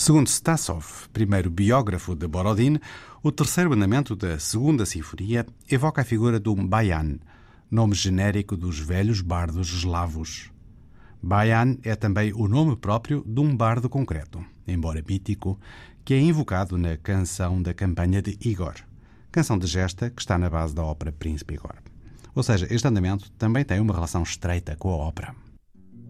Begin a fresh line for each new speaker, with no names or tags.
Segundo Stasov, primeiro biógrafo de Borodin, o terceiro andamento da segunda sinfonia evoca a figura do Bayan, nome genérico dos velhos bardos eslavos. Bayan é também o nome próprio de um bardo concreto, embora mítico, que é invocado na canção da campanha de Igor, canção de gesta que está na base da ópera Príncipe Igor. Ou seja, este andamento também tem uma relação estreita com a ópera.